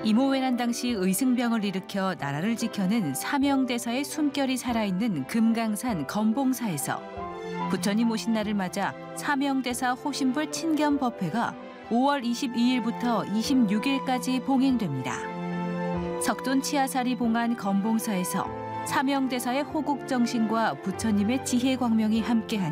이모회란 당시 의승병을 일으켜 나라를 지켜낸 사명대사의 숨결이 살아있는 금강산 검봉사에서 부처님 오신 날을 맞아 사명대사 호신불 친견법회가 5월 22일부터 26일까지 봉행됩니다. 석돈 치아사리 봉안 검봉사에서 사명대사의 호국정신과 부처님의 지혜광명이 함께한